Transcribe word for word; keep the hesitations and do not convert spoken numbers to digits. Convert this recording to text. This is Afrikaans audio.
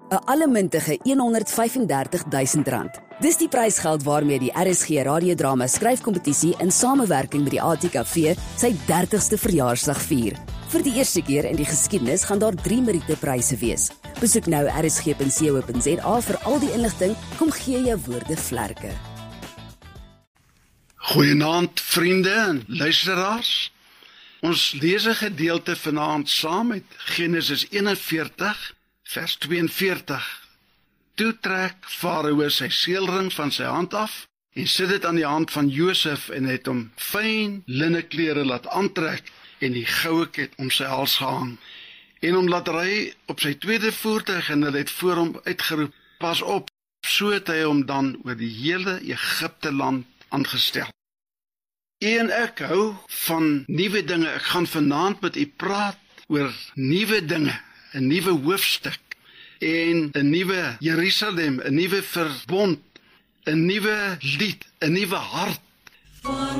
'n allemintige honderdvyfendertigduisend rand. Dis die prysgeld waarmee die R S G radiodrama skryfkompetisie in samewerking met die A T K V sy dertigste verjaarsdag vier. Vir die eerste keer in die geskiedenis gaan daar drie Meriete-pryse wees. Besoek nou r s g punt co punt z a vir al die inligting. Kom gee jou woorde vlerke. Goeienaand vriende en luisteraars. Ons lees 'n gedeelte vanaand saam met Genesis eenenveertig vers tweeënveertig. Toe trek Farao sy seelring van sy hand af en sit dit aan die hand van Josef en het hom fyn linneklere laat aantrek en die goue ket om sy hals gehang en hom laat ry op sy tweede voertuig en hulle het voor hom uitgeroep, pas op, so het hy hom dan oor die hele Egipte land aangestel. En ek hou van nuwe dinge. Ek gaan vanaand met u praat oor nuwe dinge, 'n nuwe hoofstuk en 'n nuwe Jerusalem, 'n nuwe verbond, 'n nuwe lied, 'n nuwe hart